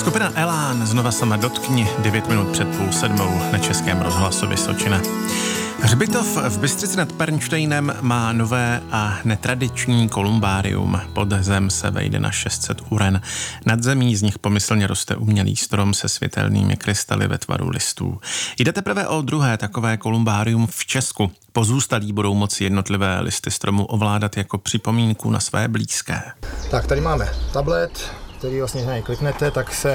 Skupina Elán znova sama dotkni 9 minut před 6:30 na Českém rozhlasu Vysočina. Hřbitov v Bystřici nad Pernštejnem má nové a netradiční kolumbárium. Pod zem se vejde na 600 uren. Nad zemí z nich pomyslně roste umělý strom se světelnými krystaly ve tvaru listů. Jde teprve o druhé takové kolumbárium v Česku. Pozůstalí budou moci jednotlivé listy stromu ovládat jako připomínku na své blízké. Tak tady máme tablet, který vlastně na něj kliknete, tak se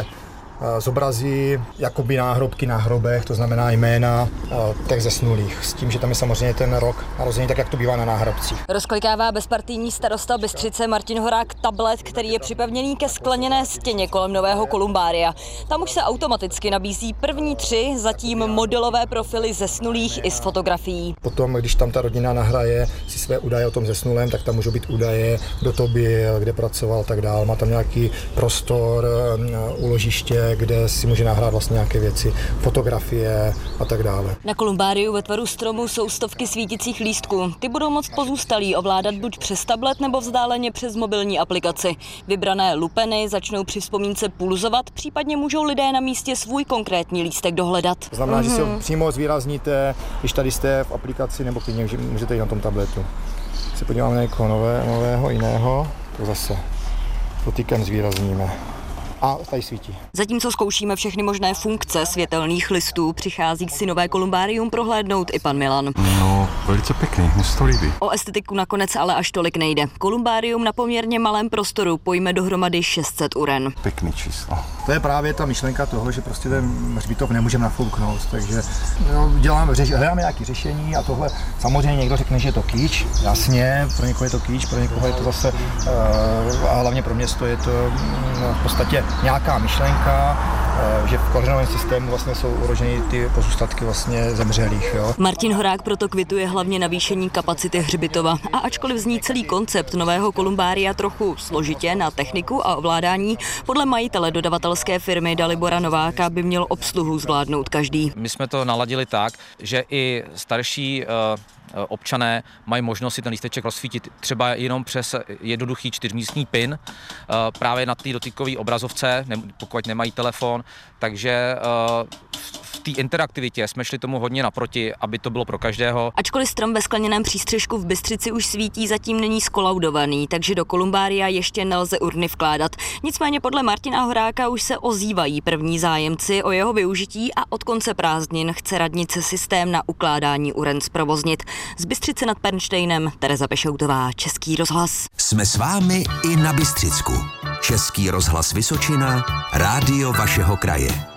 zobrazí jakoby náhrobky na hrobech, to znamená jména těch zesnulých, s tím, že tam je samozřejmě ten rok narození, tak jak to bývá na náhrobcích. Rozklikává bezpartijní starosta Bystřice Martin Horák tablet, který je připevněný ke skleněné stěně kolem nového kolumbária. Tam už se automaticky nabízí první 3 zatím modelové profily zesnulých i s fotografií. Potom, když tam ta rodina nahraje si své údaje o tom zesnulém, tak tam můžou být údaje, kdo to byl, kde pracoval, tak dál. Má tam nějaký prostor, úložiště, kde si může nahrát vlastně nějaké věci, fotografie a tak dále. Na kolumbáriu ve tvaru stromu jsou stovky svíticích lístků. Ty budou moct pozůstalí ovládat buď přes tablet nebo vzdáleně přes mobilní aplikaci. Vybrané lupeny začnou při vzpomínce pulzovat, případně můžou lidé na místě svůj konkrétní lístek dohledat. To znamená, že si ho přímo zvýrazníte, když tady jste v aplikaci, nebo klidně můžete jít na tom tabletu. Se podíváme na někoho nového, jiného, to zase dotykem zvýrazníme. A tady svítí. Zatímco zkoušíme všechny možné funkce světelných listů, přichází si nové kolumbárium prohlédnout i pan Milan. No, velice pěkný, mně se to líbí. O estetiku nakonec ale až tolik nejde. Kolumbárium na poměrně malém prostoru pojme dohromady 600 uren. Pěkný číslo. To je právě ta myšlenka toho, že prostě ten hřbitov nemůžeme nafouknout, takže hledáme nějaké řešení a tohle samozřejmě někdo řekne, že je to kýč, jasně, pro někoho je to kýč, pro někoho je to zase, a hlavně pro město je to v podstatě nějaká myšlenka, že v kořenovém systému vlastně jsou uloženy ty pozůstatky vlastně zemřelých. Jo. Martin Horák proto kvituje hlavně navýšení kapacity hřbitova. A ačkoliv zní celý koncept nového kolumbária trochu složitě na techniku a ovládání, podle majitele dodavatelské firmy Dalibora Nováka by měl obsluhu zvládnout každý. My jsme to naladili tak, že i starší občané mají možnost si ten lísteček rozsvítit třeba jenom přes jednoduchý 4místní PIN právě na té dotykové obrazovce, pokud nemají telefon, takže v té interaktivitě jsme šli tomu hodně naproti, aby to bylo pro každého. Ačkoliv strom ve skleněném přístřešku v Bystřici už svítí, zatím není skolaudovaný, takže do kolumbária ještě nelze urny vkládat. Nicméně podle Martina Horáka už se ozývají první zájemci o jeho využití a od konce prázdnin chce radnice systém na ukládání uren zprovoznit. Z Bystřice nad Pernštejnem Tereza Pešoutová, Český rozhlas. Jsme s vámi i na Bystřicku. Český rozhlas Vysočina, rádio vašeho kraje.